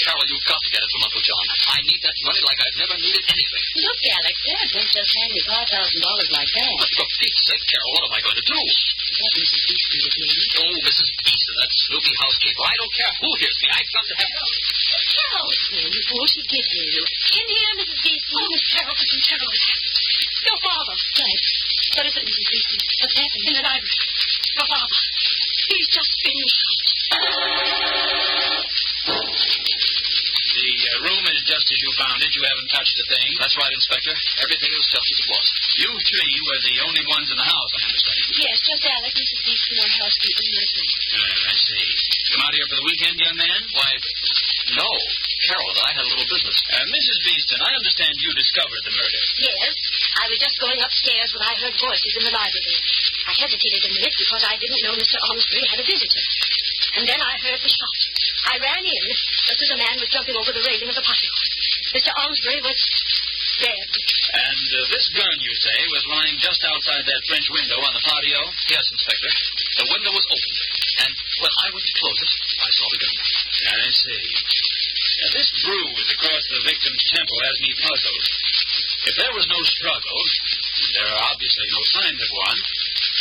Carol, you've got to get it from Uncle John. I need that money like I've never needed anything. Look, Alex, Dad won't just hand me $5,000 like that. But for Pete's sake, Carol, what am I going to do? Is that Mrs. Beeston with me? Oh, Mrs. Beeston, that snoopy housekeeper. I don't care who hears me. I've got to have her. Carol, you fool, she did hear you. In here, Mrs. Beeston. Oh, Miss Carol, something terrible has happened. Your father. Right. What is it, Mrs. Beeston? What's happened? In the library. Your father. He's just been shot. The room is just as you found it. You haven't touched a thing. That's right, Inspector. Everything is just as it was. You three were the only ones in the house, I understand. Yes, just Alex, Mrs. Beeston, our housekeeping, and me. I see. Come out here for the weekend, young man? Why, no. Carol and I had a little business. Mrs. Beeston, I understand you discovered the murder. Yes, I was just going upstairs when I heard voices in the library. I hesitated a minute because I didn't know Mr. Ormsbury had a visitor. And then I heard the shot. I ran in just as a man was jumping over the railing of the patio. Mr. Ormsbury was dead. And this gun, you say, was lying just outside that French window on the patio? Yes, Inspector. The window was open. And when I went to close it, I saw the gun. I see. Now, this bruise across the victim's temple has me puzzled. If there was no struggle, and there are obviously no signs of one,